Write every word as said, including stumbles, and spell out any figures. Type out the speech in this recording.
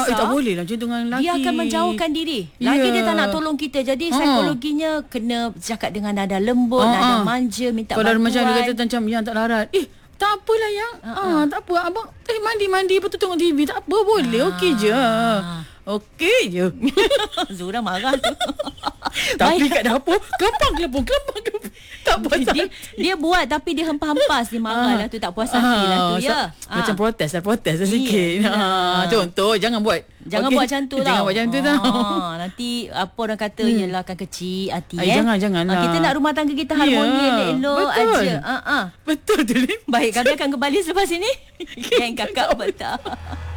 eh, tak boleh lah macam tu dengan lelaki. Dia akan menjauhkan diri. Lagi yeah. dia tak nak tolong kita. Jadi Ha. psikologinya kena cakap dengan nada lembut, Ha, nada ha. manja, minta Kalau bantuan. macam dia kata macam yang tak larat. Eh, tak apalah yang. Ah, tak apa abang. Eh mandi-mandi lepas tu tengok T V. Tak apa boleh. Okey je. Okey je. Zura marah tu. Tapi kat dapur kelempang kelempang kelempang kelempang. Tak puas dia, hati. dia buat tapi dia hempas-hempas. Dia marah lah tu. Tak puas hati lah tu ya. Macam protes lah. Protes lah Iya, sikit. Ha, contoh jangan buat. Jangan Okey. buat macam tu tau. Jangan buat macam tu tau. Ah, nanti apa orang kata hmm. Yelah akan kecil hati Ay, eh. jangan, jangan Ah, lah. kita nak rumah tangga kita harmoni, Ya, elok-elok betul. aja. Ah, ah. Betul tu ni. Baik, kami akan kembali selepas ini. Yang kakak betah.